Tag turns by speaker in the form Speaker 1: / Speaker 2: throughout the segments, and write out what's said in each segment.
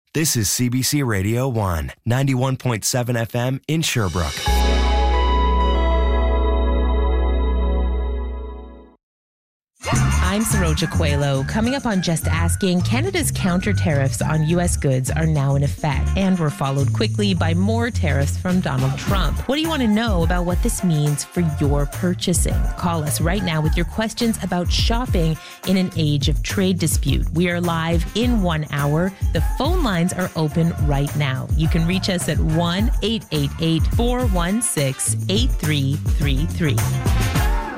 Speaker 1: This is CBC Radio 1, 91.7 FM in Sherbrooke.
Speaker 2: I'm Saroja Coelho. Coming up on Just Asking, Canada's counter tariffs on U.S. goods are now in effect and were followed quickly by more tariffs from Donald Trump. What do you want to know about what this means for your purchasing? Call us right now with your questions about shopping in an age of trade dispute. We are live in 1 hour. The phone lines are open right now. You can reach us at 1-888-416-8333.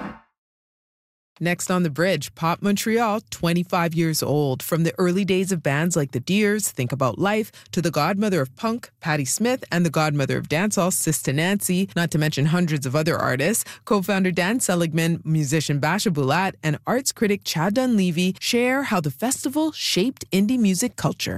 Speaker 3: Next on the bridge, Pop Montreal, 25 years old. From the early days of bands like the Deers, Think About Life, to the godmother of punk, Patti Smith, and the godmother of dancehall, Sister Nancy, not to mention hundreds of other artists, co-founder Dan Seligman, musician Basha Bulat, and arts critic Chad Dunleavy share how the festival shaped indie music culture.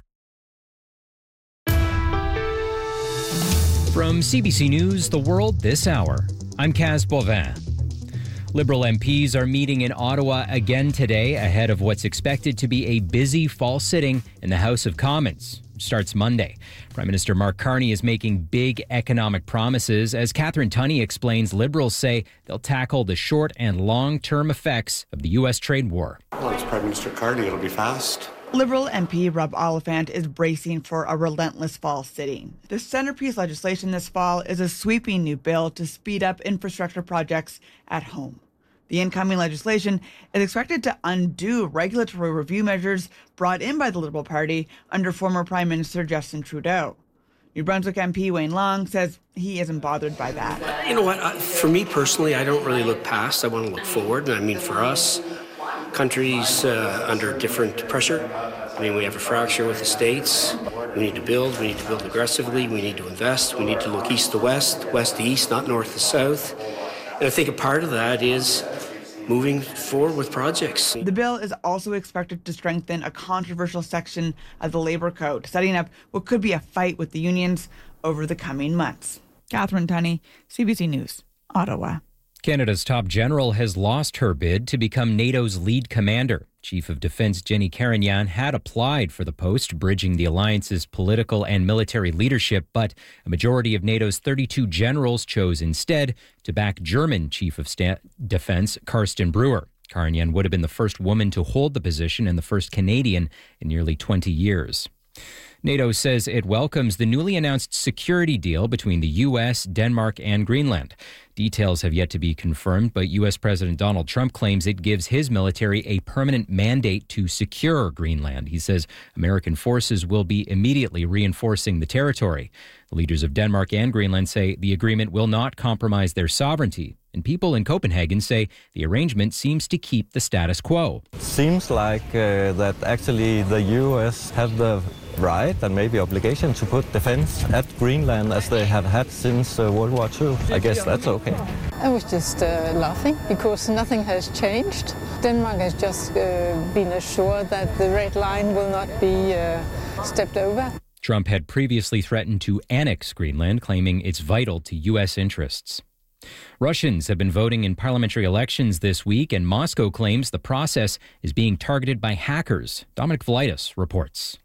Speaker 4: From CBC News, The World This Hour, I'm Kaz Bovin. Liberal MPs are meeting in Ottawa again today ahead of what's expected to be a busy fall sitting in the House of Commons. It starts Monday. Prime Minister Mark Carney is making big economic promises. As Catherine Tunney explains, Liberals say they'll tackle the short and long-term effects of the U.S. trade war.
Speaker 5: Well, it's Prime Minister Carney. It'll be fast.
Speaker 6: Liberal MP Rob Oliphant is bracing for a relentless fall sitting. The centerpiece legislation this fall is a sweeping new bill to speed up infrastructure projects at home. The incoming legislation is expected to undo regulatory review measures brought in by the Liberal Party under former Prime Minister Justin Trudeau. New Brunswick MP Wayne Long says he isn't bothered by that.
Speaker 7: You know what? For me personally, I don't really look past. I want to look forward. And I mean, for us, countries under different pressure. I mean, we have a fracture with the States. We need to build aggressively. We need to invest. We need to look east to west, west to east, not north to south. And I think a part of that is moving forward with projects.
Speaker 6: The bill is also expected to strengthen a controversial section of the Labour Code, setting up what could be a fight with the unions over the coming months. Catherine Tunney, CBC News, Ottawa.
Speaker 4: Canada's top general has lost her bid to become NATO's lead commander. Chief of Defence Jenny Carignan had applied for the post, bridging the alliance's political and military leadership, but a majority of NATO's 32 generals chose instead to back German Chief of Defence Karsten Breuer. Carignan would have been the first woman to hold the position and the first Canadian in nearly 20 years. NATO says it welcomes the newly announced security deal between the U.S., Denmark, and Greenland. Details have yet to be confirmed, but U.S. President Donald Trump claims it gives his military a permanent mandate to secure Greenland. He says American forces will be immediately reinforcing the territory. The leaders of Denmark and Greenland say the agreement will not compromise their sovereignty. And people in Copenhagen say the arrangement seems to keep the status quo.
Speaker 8: Seems like that actually the U.S. have the right and maybe obligation to put defense at Greenland as they have had since World War II. I guess that's okay.
Speaker 9: I was just laughing because nothing has changed. Denmark has just been assured that the red line will not be stepped over.
Speaker 4: Trump had previously threatened to annex Greenland, claiming it's vital to U.S. interests. Russians have been voting in parliamentary elections this week, and Moscow claims the process is being targeted by hackers. Dominic Velitis reports.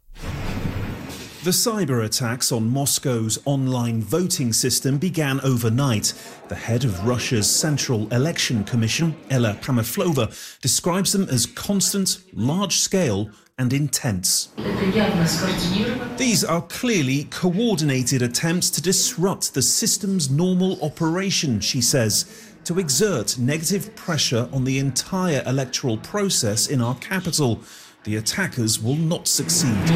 Speaker 10: The cyber attacks on Moscow's online voting system began overnight. The head of Russia's Central Election Commission, Ella Pameflova, describes them as constant, large-scale and intense. These are clearly coordinated attempts to disrupt the system's normal operation, she says, to exert negative pressure on the entire electoral process in our capital. The attackers will not succeed.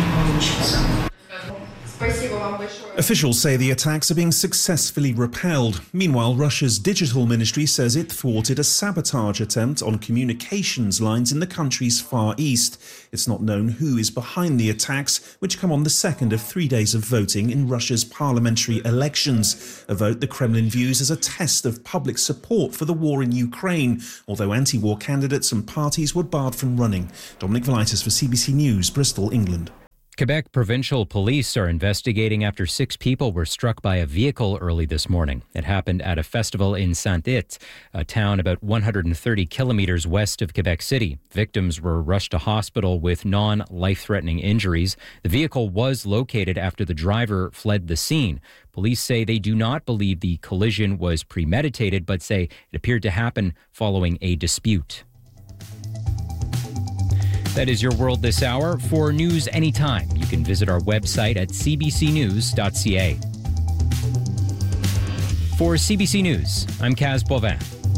Speaker 10: Officials say the attacks are being successfully repelled. Meanwhile, Russia's digital ministry says it thwarted a sabotage attempt on communications lines in the country's far east. It's not known who is behind the attacks, which come on the second of 3 days of voting in Russia's parliamentary elections, a vote the Kremlin views as a test of public support for the war in Ukraine, although anti-war candidates and parties were barred from running. Dominic Velitis for CBC News, Bristol, England.
Speaker 4: Quebec provincial police are investigating after 6 people were struck by a vehicle early this morning. It happened at a festival in Saint-Tite, a town about 130 kilometers west of Quebec City. Victims were rushed to hospital with non-life-threatening injuries. The vehicle was located after the driver fled the scene. Police say they do not believe the collision was premeditated, but say it appeared to happen following a dispute. That is your world this hour. For news anytime, you can visit our website at cbcnews.ca. For CBC News, I'm Kaz Bovin.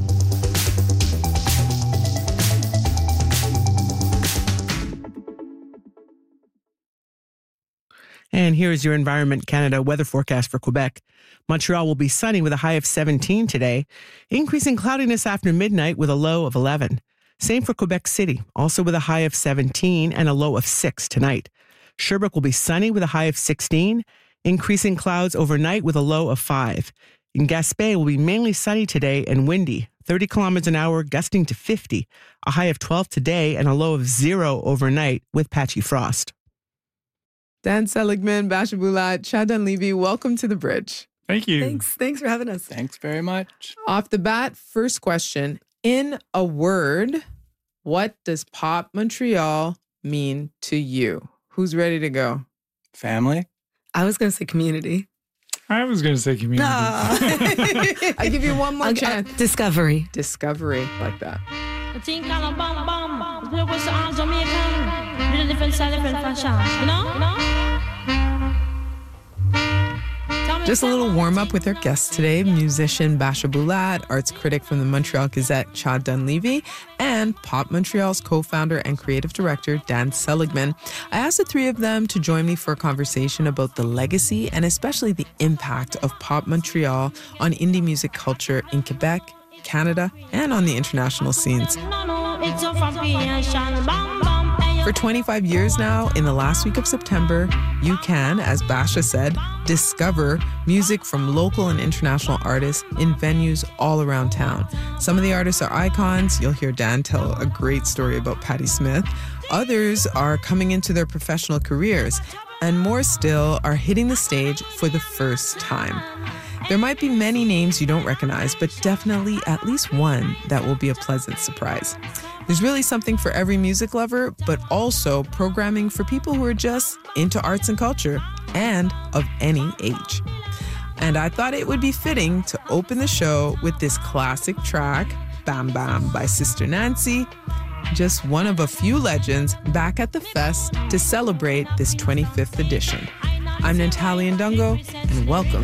Speaker 11: And here is your Environment Canada weather forecast for Quebec. Montreal will be sunny with a high of 17 today, increasing cloudiness after midnight with a low of 11. Same for Quebec City, also with a high of 17 and a low of 6 tonight. Sherbrooke will be sunny with a high of 16, increasing clouds overnight with a low of 5. In Gaspé will be mainly sunny today and windy, 30 kilometers an hour, gusting to 50, a high of 12 today and a low of 0 overnight with patchy frost.
Speaker 3: Dan Seligman, Basha Bulat, Chad Dunleavy, welcome to The Bridge.
Speaker 12: Thank you.
Speaker 13: Thanks for having us.
Speaker 12: Thanks very much.
Speaker 3: Off the bat, first question. In a word, what does Pop Montreal mean to you? Who's ready to go?
Speaker 12: Family.
Speaker 13: I was going to say community.
Speaker 12: I was going to say community.
Speaker 3: I give you one more chance.
Speaker 13: Discovery.
Speaker 3: Discovery, like that. Just a little warm-up with our guest today, musician Basha Bulat, arts critic from the Montreal Gazette, Chad Dunleavy, and Pop Montreal's co-founder and creative director, Dan Seligman. I asked the three of them to join me for a conversation about the legacy and especially the impact of Pop Montreal on indie music culture in Quebec, Canada, and on the international scenes. For 25 years now, in the last week of September, you can, as Basha said, discover music from local and international artists in venues all around town. Some of the artists are icons. You'll hear Dan tell a great story about Patti Smith. Others are coming into their professional careers, and more still are hitting the stage for the first time. There might be many names you don't recognize, but definitely at least one that will be a pleasant surprise. There's really something for every music lover, but also programming for people who are just into arts and culture and of any age. And I thought it would be fitting to open the show with this classic track, Bam Bam by Sister Nancy, just one of a few legends back at the fest to celebrate this 25th edition. I'm Natalia Ndungo, and welcome